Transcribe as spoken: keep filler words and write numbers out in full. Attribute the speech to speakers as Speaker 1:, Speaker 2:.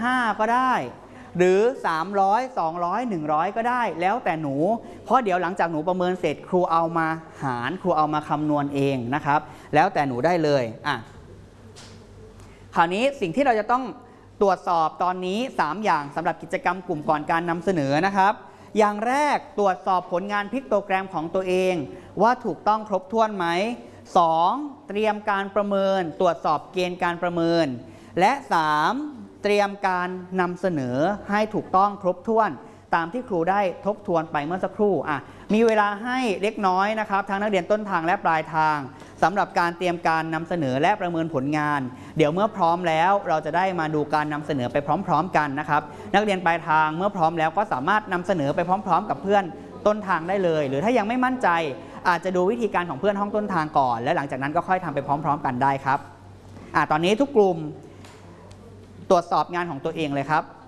Speaker 1: ห้าก็ได้หรือสามร้อย สองร้อย หนึ่งร้อยก็ได้แล้วแต่หนูเพราะเดี๋ยวหลังจากหนูประเมินเสร็จครูเอามาหารครูเอามาคำนวณเองนะครับแล้วแต่หนูได้เลยอ่ะคราวนี้สิ่งที่เราจะต้องตรวจสอบตอนนี้สามอย่างสำหรับกิจกรรมกลุ่มก่อนการนำเสนอนะครับอย่างแรกตรวจสอบผลงานพิกโตแกรมของตัวเองว่าถูกต้องครบถ้วนไหมสองเตรียมการประเมินตรวจสอบเกณฑ์การประเมินและสามเตรียมการนำเสนอให้ถูกต้องครบถ้วนตามที่ครูได้ทบทวนไปเมื่อสักครู่อ่ะมีเวลาให้เล็กน้อยนะครับทั้งนักเรียนต้นทางและปลายทางสำหรับการเตรียมการนำเสนอและประเมินผลงานเดี๋ยวเมื่อพร้อมแล้วเราจะได้มาดูการนำเสนอไปพร้อมๆกันนะครับนักเรียนปลายทางเมื่อพร้อมแล้วก็สามารถนำเสนอไปพร้อมๆกับเพื่อนต้นทางได้เลยหรือถ้ายังไม่มั่นใจอาจจะดูวิธีการของเพื่อนห้องต้นทางก่อนและหลังจากนั้นก็ค่อยทำไปพร้อมๆกันได้ครับอ่ะตอนนี้ทุกกลุ่มตรวจสอบงานของตัวเองเลยครับ